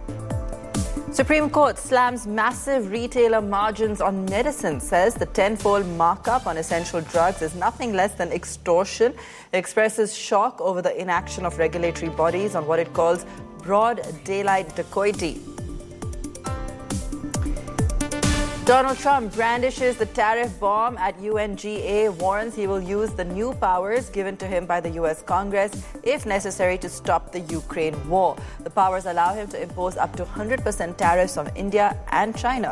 Supreme Court slams massive retailer margins on medicine, says the tenfold markup on essential drugs is nothing less than extortion. It expresses shock over the inaction of regulatory bodies on what it calls broad daylight dacoity. Donald Trump brandishes the tariff bomb at UNGA, warns he will use the new powers given to him by the U.S. Congress if necessary to stop the Ukraine war. The powers allow him to impose up to 100% tariffs on India and China.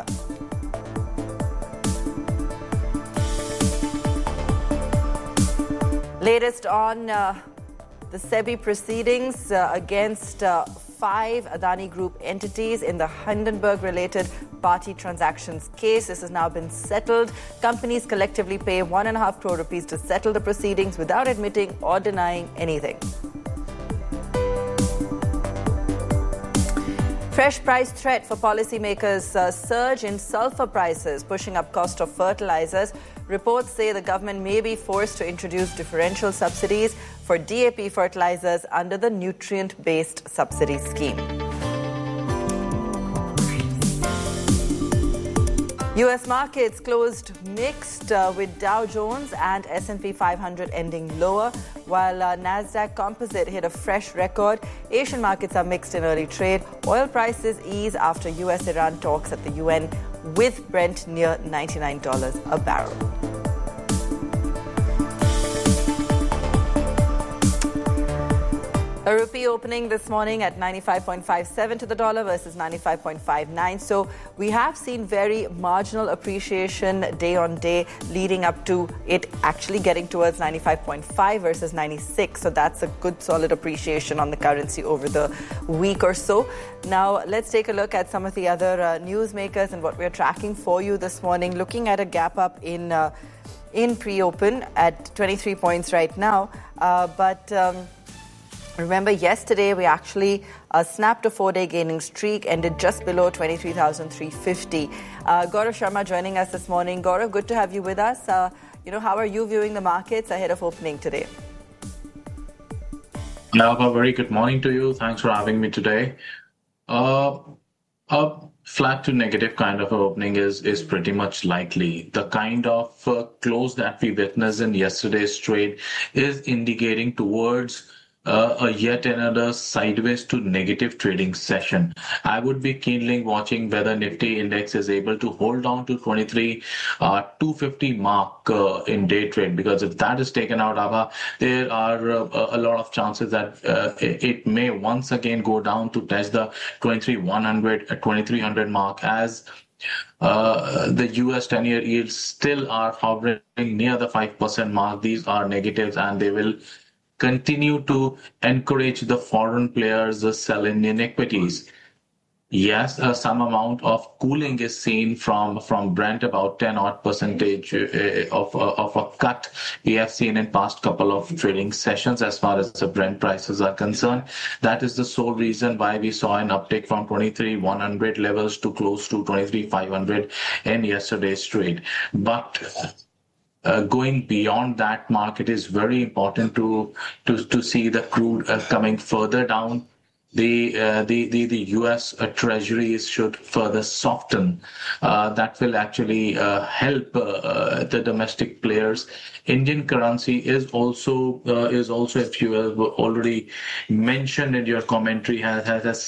Latest on the SEBI proceedings against 5 Adani Group entities in the Hindenburg-related party transactions case. This has now been settled. Companies collectively pay 1.5 crore rupees to settle the proceedings without admitting or denying anything. Fresh price threat for policymakers. Surge in sulfur prices, pushing up cost of fertilizers. Reports say the government may be forced to introduce differential subsidies for DAP fertilizers under the nutrient-based subsidy scheme. U.S. markets closed mixed with Dow Jones and S&P 500 ending lower, while Nasdaq Composite hit a fresh record. Asian markets are mixed in early trade. Oil prices ease after U.S.-Iran talks at the UN, with Brent near $99 a barrel. A rupee opening this morning at 95.57 to the dollar versus 95.59. So we have seen very marginal appreciation day on day, leading up to it actually getting towards 95.5 versus 96. So that's a good solid appreciation on the currency over the week or so. Now let's take a look at some of the other newsmakers and what we're tracking for you this morning. Looking at a gap up in pre-open at 23 points right now, remember, yesterday we actually snapped a 4-day gaining streak, ended just below 23,350. Gaurav Sharma joining us this morning. Gaurav, good to have you with us. How are you viewing the markets ahead of opening today? A very good morning to you. Thanks for having me today. A flat to negative kind of opening is pretty much likely. The kind of close that we witnessed in yesterday's trade is indicating towards yet another sideways to negative trading session. I would be keenly watching whether Nifty index is able to hold on to 23,250 mark in day trade, because if that is taken out, Abha, there are a lot of chances that it may once again go down to test the 2300 mark, as the US 10-year yields still are hovering near the 5% mark. These are negatives, and they will continue to encourage the foreign players to sell Indian equities. Yes, some amount of cooling is seen from Brent, about 10% of a cut we have seen in past couple of trading sessions as far as the Brent prices are concerned. That is the sole reason why we saw an uptick from 23,100 levels to close to 23,500 in yesterday's trade. But going beyond that mark, it is very important to see the crude coming further down. The U.S. Treasuries should further soften. That will actually help the domestic players. Indian currency is also, if you have already mentioned in your commentary, has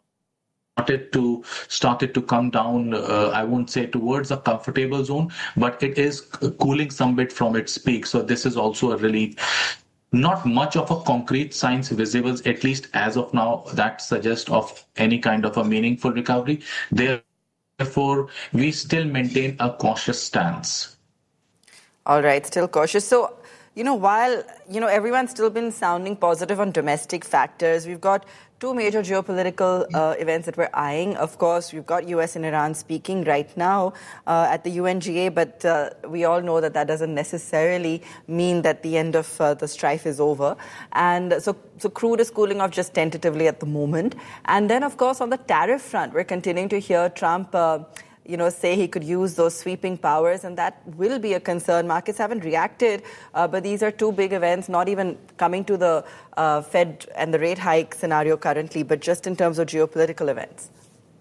started to come down, I won't say towards a comfortable zone, but it is cooling some bit from its peak. So this is also a relief. Not much of a concrete signs visible, at least as of now, that suggests of any kind of a meaningful recovery. Therefore, we still maintain a cautious stance. All right, still cautious. So, while, everyone's still been sounding positive on domestic factors, we've got two major geopolitical events that we're eyeing. Of course, we've got US and Iran speaking right now at the UNGA, but we all know that doesn't necessarily mean that the end of the strife is over. And so crude is cooling off just tentatively at the moment. And then, of course, on the tariff front, we're continuing to hear Trump say he could use those sweeping powers, and that will be a concern. Markets haven't reacted, but these are two big events, not even coming to the Fed and the rate hike scenario currently, but just in terms of geopolitical events.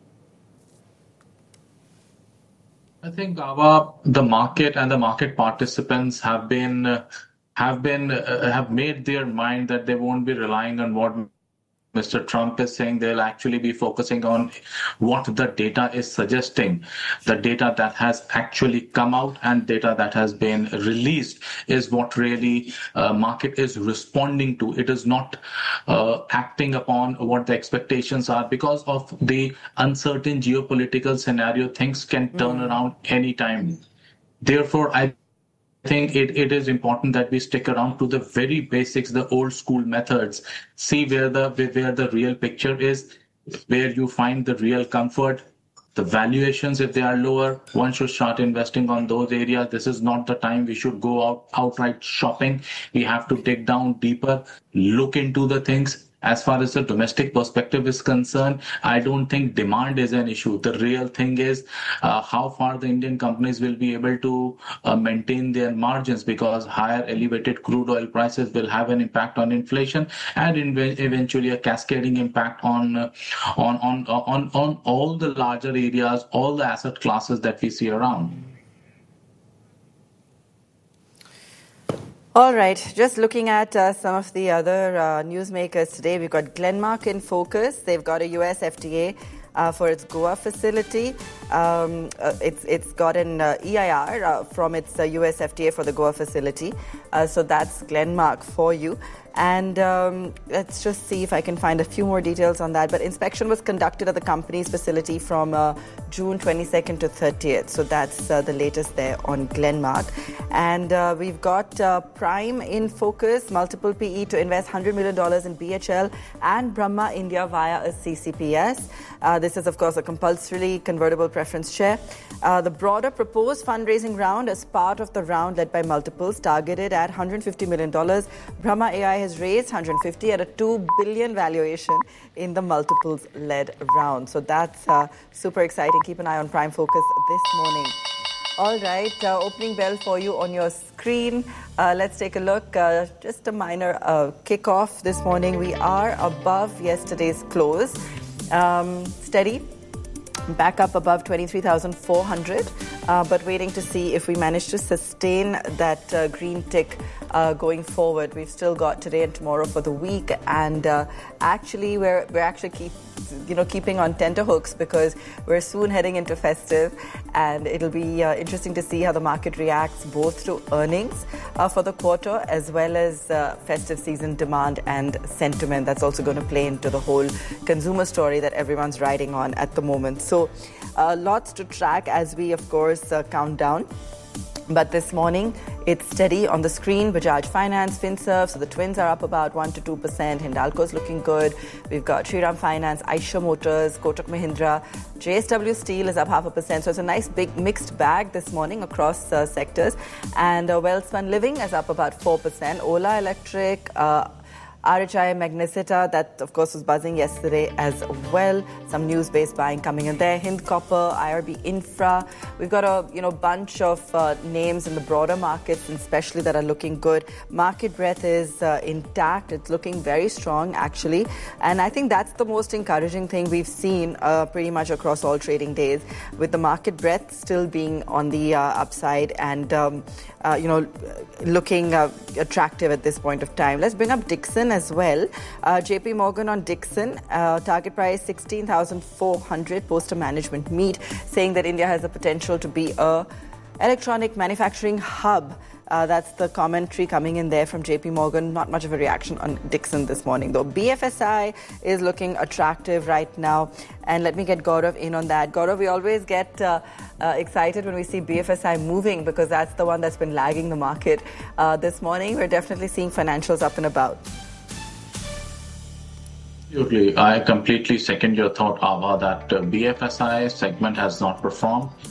I think the market and the market participants have made their mind that they won't be relying on what Mr. Trump is saying. They'll actually be focusing on what the data is suggesting. The data that has actually come out and data that has been released is what really market is responding to. It is not acting upon what the expectations are. Because of the uncertain geopolitical scenario, things can turn around anytime. Therefore, I think it is important that we stick around to the very basics, the old school methods. See where the real picture is, where you find the real comfort. The valuations, if they are lower, one should start investing on those areas. This is not the time we should go outright shopping. We have to dig down deeper, look into the things. As far as the domestic perspective is concerned, I don't think demand is an issue. The real thing is how far the Indian companies will be able to maintain their margins, because higher elevated crude oil prices will have an impact on inflation and eventually a cascading impact on all the larger areas, all the asset classes that we see around. All right, just looking at some of the other newsmakers today, we've got Glenmark in focus. They've got a US FDA for its Goa facility. It's got an EIR from its US FDA for the Goa facility. So that's Glenmark for you. And let's just see if I can find a few more details on that. But inspection was conducted at the company's facility from June 22nd to 30th. So that's the latest there on Glenmark. And we've got Prime in focus, multiple PE to invest $100 million in BHL and Brahma India via a CCPS. This is, of course, a compulsorily convertible preference share. The broader proposed fundraising round as part of the round led by multiples targeted at $150 million. Brahma AI has raised 150 at a $2 billion valuation in the multiples-led round. So that's super exciting. Keep an eye on Prime Focus this morning. All right, opening bell for you on your screen. Let's take a look. Just a minor kickoff this morning. We are above yesterday's close. Steady. Back up above 23,400, but waiting to see if we manage to sustain that green tick going forward. We've still got today and tomorrow for the week, and actually we're actually keeping on tenterhooks because we're soon heading into festive, and it'll be interesting to see how the market reacts both to earnings for the quarter as well as festive season demand and sentiment. That's also going to play into the whole consumer story that everyone's riding on at the moment. So lots to track as we, of course, count down. But this morning, it's steady on the screen. Bajaj Finance, Finserv, so the twins are up about 1 to 2%. Hindalco's looking good. We've got Shriram Finance, Eicher Motors, Kotak Mahindra. JSW Steel is up 0.5%. So it's a nice big mixed bag this morning across sectors. And Welspun Living is up about 4%. Ola Electric, RHI Magnesita, that of course was buzzing yesterday as well. Some news-based buying coming in there. Hind Copper, IRB Infra. We've got a bunch of names in the broader markets, and especially that are looking good. Market breadth is intact. It's looking very strong actually, and I think that's the most encouraging thing we've seen pretty much across all trading days, with the market breadth still being on the upside and looking attractive at this point of time. Let's bring up Dixon as well. JP Morgan on Dixon, target price 16,400 post a management meet, saying that India has the potential to be a electronic manufacturing hub. That's the commentary coming in there from JP Morgan. Not much of a reaction on Dixon this morning, though. BFSI is looking attractive right now. And let me get Gaurav in on that. Gaurav, we always get excited when we see BFSI moving because that's the one that's been lagging the market. This morning, we're definitely seeing financials up and about. Absolutely. I completely second your thought, Ava, that BFSI segment has not performed.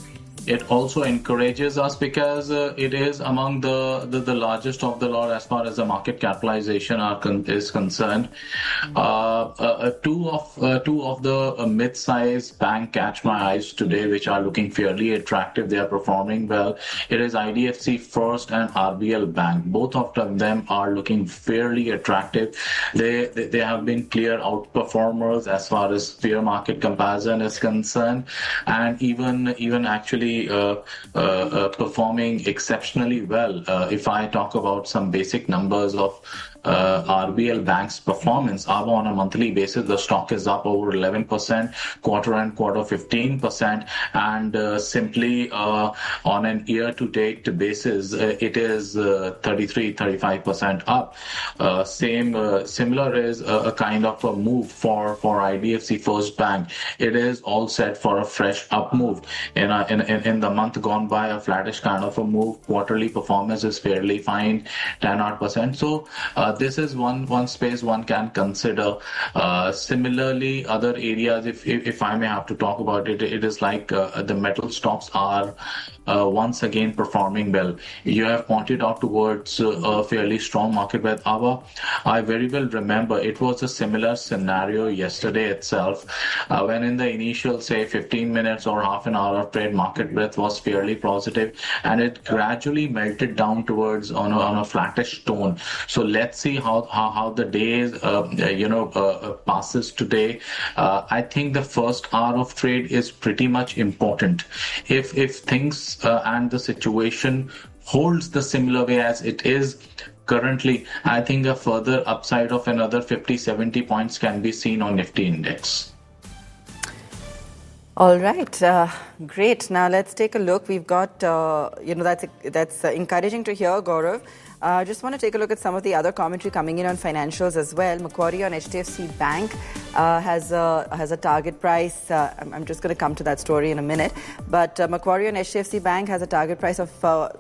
it also encourages us because it is among the largest of the lot as far as the market capitalization is concerned. Two of the mid-sized bank catch my eyes today, which are looking fairly attractive. They are performing well. It is IDFC First and RBL Bank. Both of them are looking fairly attractive. They have been clear outperformers as far as fair market comparison is concerned, and even actually performing exceptionally well. If I talk about some basic numbers of RBL Bank's performance, on a monthly basis, the stock is up over 11%, quarter on quarter 15%, and simply on an year-to-date basis, it is 33-35% up. Similar is a kind of a move for IDFC First Bank. It is all set for a fresh up move. In the month gone by, a flattish kind of a move. Quarterly performance is fairly fine, 10%. So this is one space one can consider. Similarly, other areas, if I may have to talk about it, it is like the metal stocks are once again performing well. You have pointed out towards a fairly strong market with ABA. I very well remember it was a similar scenario yesterday itself, when in the initial, say, 15 minutes or half an hour of trade, market breadth was fairly positive, and it gradually melted down towards on a flattish tone. So let's see how the day passes today. I think the first hour of trade is pretty much important. If things and the situation holds the similar way as it is currently, I think a further upside of another 50-70 points can be seen on Nifty index. All right, great. Now let's take a look. We've got, that's encouraging to hear, Gaurav. I just want to take a look at some of the other commentary coming in on financials as well. Macquarie on HDFC Bank has a target price. I'm just going to come to that story in a minute. But Macquarie on HDFC Bank has a target price of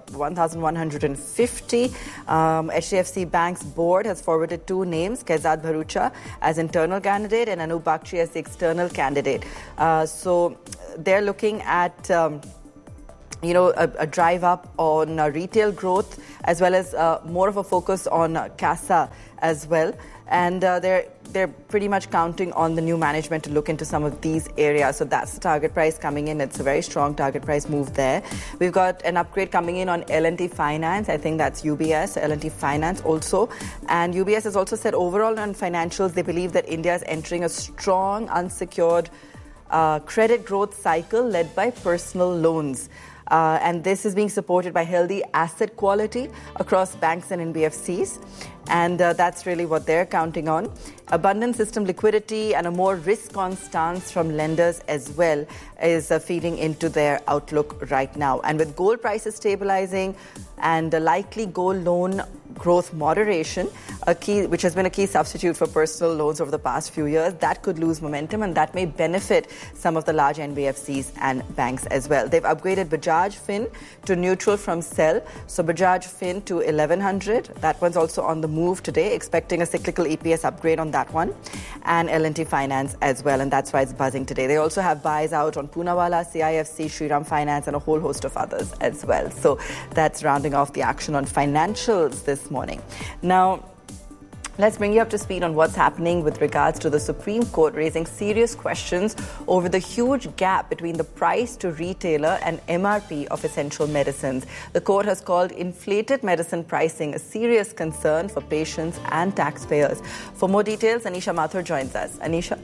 1,150. HDFC Bank's board has forwarded two names, Kezad Bharucha as internal candidate and Anup Bakshi as the external candidate. So they're looking at a drive up on retail growth, as well as more of a focus on CASA as well. And they're pretty much counting on the new management to look into some of these areas. So that's the target price coming in. It's a very strong target price move there. We've got an upgrade coming in on L&T Finance. I think that's UBS, L&T Finance also. And UBS has also said overall on financials, they believe that India is entering a strong unsecured credit growth cycle led by personal loans. And this is being supported by healthy asset quality across banks and NBFCs. And that's really what they're counting on. Abundant system liquidity and a more risk-on stance from lenders as well is feeding into their outlook right now. And with gold prices stabilizing and the likely gold loan growth moderation, which has been a key substitute for personal loans over the past few years, that could lose momentum, and that may benefit some of the large NBFCs and banks as well. They've upgraded Bajaj Fin to neutral from sell. So Bajaj Fin to 1100. That one's also on the move today, expecting a cyclical EPS upgrade on that one, and L&T Finance as well, and that's why it's buzzing today. They also have buys out on Poonawalla, CIFC, Shriram Finance, and a whole host of others as well. So that's rounding off the action on financials this morning. Now, let's bring you up to speed on what's happening with regards to the Supreme Court raising serious questions over the huge gap between the price to retailer and MRP of essential medicines. The court has called inflated medicine pricing a serious concern for patients and taxpayers. For more details, Anisha Mathur joins us. Anisha.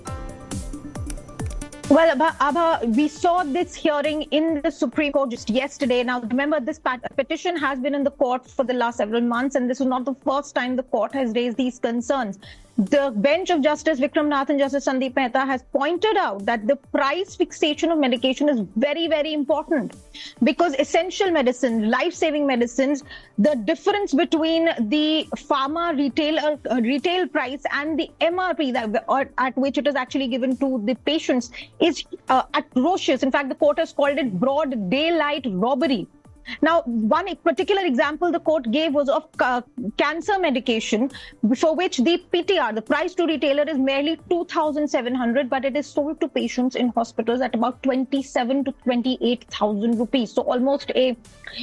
Well, Abha, we saw this hearing in the Supreme Court just yesterday. Now, remember, this petition has been in the court for the last several months, and this is not the first time the court has raised these concerns. The bench of Justice Vikram Nath and Justice Sandeep Mehta has pointed out that the price fixation of medication is very, very important, because essential medicine, life-saving medicines, the difference between the pharma retail price and the MRP at which it is actually given to the patients is atrocious. In fact, the court has called it broad daylight robbery. Now, one particular example the court gave was of cancer medication, for which the PTR, the price to retailer, is merely 2,700, but it is sold to patients in hospitals at about 27 to 28,000 rupees. So almost a,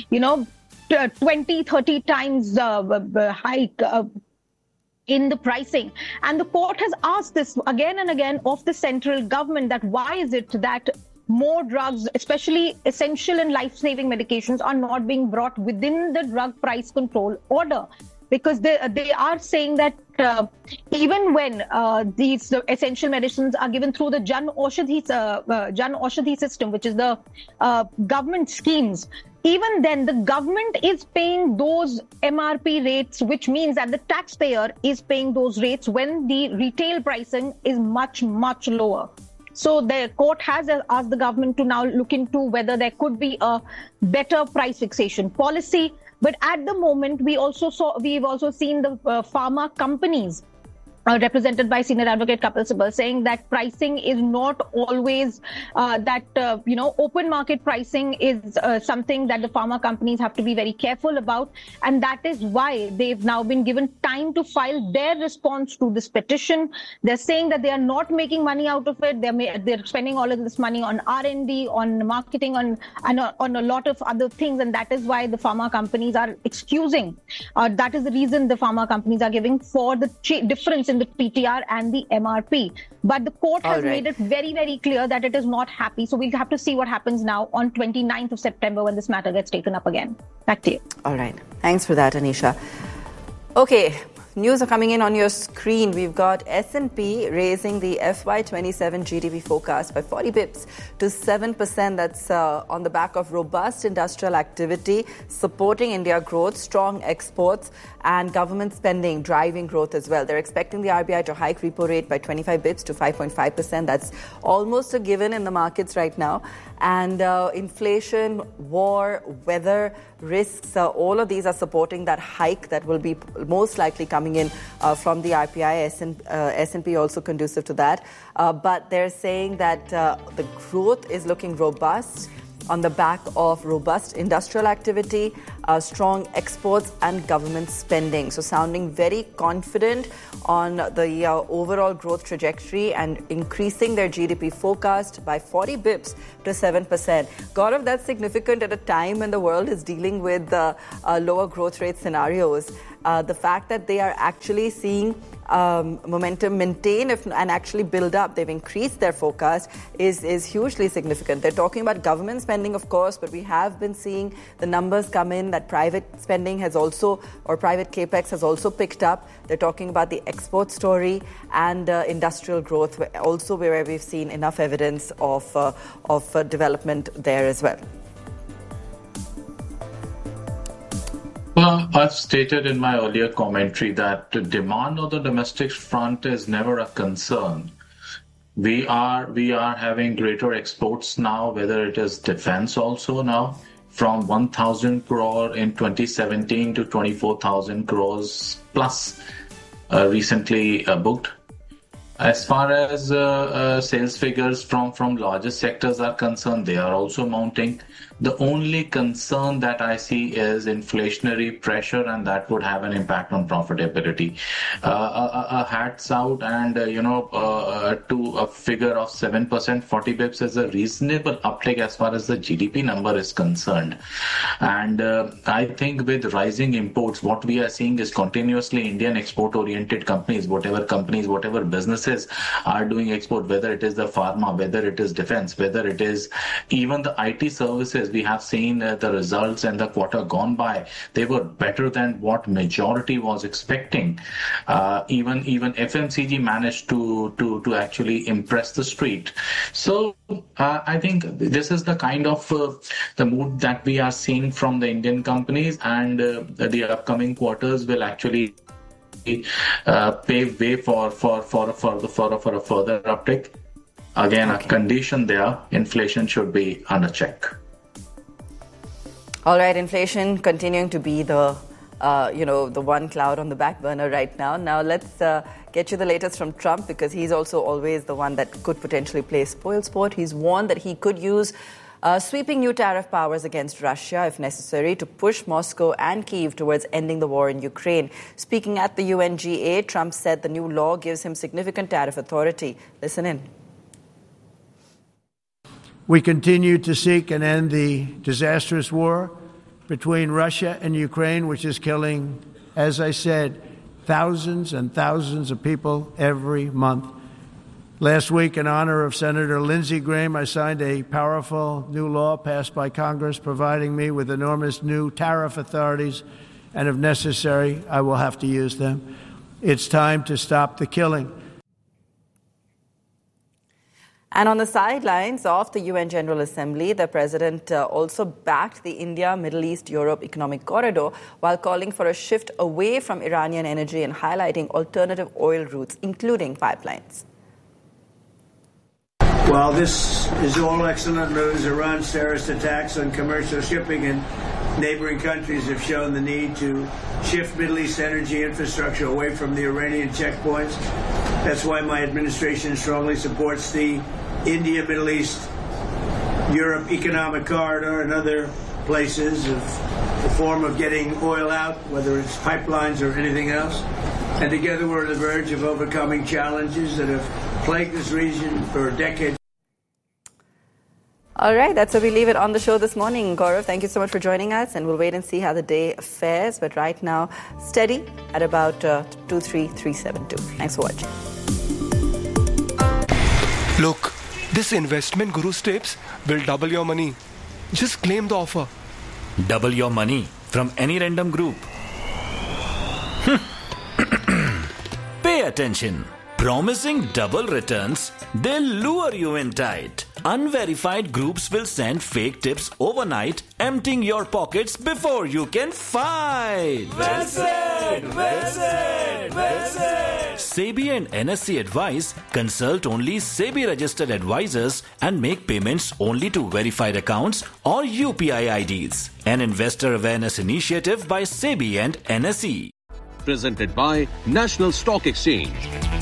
20, 30 times hike in the pricing. And the court has asked this again and again of the central government, that why is it that more drugs, especially essential and life-saving medications, are not being brought within the drug price control order? Because they are saying that even when these essential medicines are given through the Jan Aushadhi system, which is the government schemes, even then the government is paying those MRP rates, which means that the taxpayer is paying those rates when the retail pricing is much, much lower. So the court has asked the government to now look into whether there could be a better price fixation policy. But at the moment, we've also seen the pharma companies represented by Senior Advocate Kapil Sibal saying that pricing is not always open market pricing is something that the pharma companies have to be very careful about. And that is why they've now been given time to file their response to this petition. They're saying that they are not making money out of it. They're spending all of this money on R&D, on marketing, on a lot of other things. And that is why the pharma companies are excusing. That is the reason the pharma companies are giving for the difference in the PTR and the MRP. But the court has made it very, very clear that it is not happy. So we'll have to see what happens now on 29th of September when this matter gets taken up again. Back to you. All right. Thanks for that, Anisha. Okay. News are coming in on your screen. We've got S&P raising the FY27 GDP forecast by 40 bips to 7%. That's on the back of robust industrial activity, supporting India growth, strong exports, and government spending driving growth as well. They're expecting the RBI to hike repo rate by 25 bips to 5.5%. That's almost a given in the markets right now. And inflation, war, weather, risks, all of these are supporting that hike that will be most likely coming in from the RPI. S&P also conducive to that. But they're saying that the growth is looking robust on the back of robust industrial activity, strong exports and government spending. So sounding very confident on the overall growth trajectory and increasing their GDP forecast by 40 bips to 7%. Gaurav, that's significant at a time when the world is dealing with lower growth rate scenarios. The fact that they are actually seeing momentum maintain and actually build up, they've increased their forecast, is hugely significant. They're talking about government spending, of course, but we have been seeing the numbers come in that private spending has also, or private capex has also picked up. They're talking about the export story and industrial growth, also where we've seen enough evidence of development there as well. Well, I've stated in my earlier commentary that the demand on the domestic front is never a concern. We are having greater exports now, whether it is defense also now, from 1,000 crore in 2017 to 24,000 crores plus recently booked. As far as sales figures from largest sectors are concerned, they are also mounting. The only concern that I see is inflationary pressure, and that would have an impact on profitability. Hats out, and to a figure of 7%, 40 bips is a reasonable uptake as far as the GDP number is concerned. And I think with rising imports, what we are seeing is continuously Indian export-oriented companies, whatever businesses are doing export, whether it is the pharma, whether it is defense, whether it is even the IT services. We have seen the results in the quarter gone by. They were better than what majority was expecting. Even FMCG managed to actually impress the street. So I think this is the kind of the mood that we are seeing from the Indian companies, and the upcoming quarters will actually pave way for a further uptick. Again, a condition there, inflation should be under check. All right, inflation continuing to be the one cloud on the back burner right now. Now let's get you the latest from Trump, because he's also always the one that could potentially play spoilsport. He's warned that he could use Sweeping new tariff powers against Russia, if necessary, to push Moscow and Kyiv towards ending the war in Ukraine. Speaking at the UNGA, Trump said the new law gives him significant tariff authority. Listen in. We continue to seek and end the disastrous war between Russia and Ukraine, which is killing, as I said, thousands and thousands of people every month. Last week, in honor of Senator Lindsey Graham, I signed a powerful new law passed by Congress providing me with enormous new tariff authorities, and if necessary, I will have to use them. It's time to stop the killing. And on the sidelines of the UN General Assembly, the president also backed the India, Middle East, Europe economic corridor while calling for a shift away from Iranian energy and highlighting alternative oil routes, including pipelines. While this is all excellent news, Iran's terrorist attacks on commercial shipping in neighboring countries have shown the need to shift Middle East energy infrastructure away from the Iranian checkpoints. That's why my administration strongly supports the India, Middle East, Europe economic corridor and other places of the form of getting oil out, whether it's pipelines or anything else. And together we're on the verge of overcoming challenges that have plagued this region for decades. All right, that's where we leave it on the show this morning. Gaurav, thank you so much for joining us, and we'll wait and see how the day fares. But right now, steady at about 23372. Thanks for watching. Look, this investment Guru's tips will double your money. Just claim the offer. Double your money from any random group. Pay attention. Promising double returns, they'll lure you in tight. Unverified groups will send fake tips overnight, emptying your pockets before you can fight. Well said! Well said! Well said! SEBI and NSE advise, consult only SEBI-registered advisors and make payments only to verified accounts or UPI IDs. An investor awareness initiative by SEBI and NSE. Presented by National Stock Exchange.